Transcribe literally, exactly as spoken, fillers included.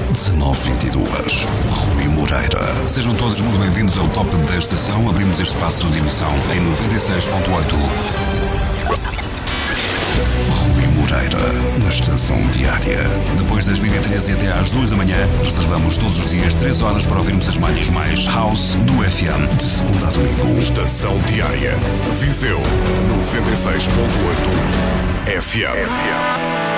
dezanove vinte e dois. Rui Moreira. Sejam todos muito bem-vindos ao Top da Estação. Abrimos este espaço de emissão em noventa e seis ponto oito. Rui Moreira, na Estação Diária. Depois das vinte e três e até às duas da manhã, reservamos todos os dias três horas para ouvirmos as manhãs mais house do F M. De segunda a domingo. Estação Diária. Viseu noventa e seis ponto oito F M. F M.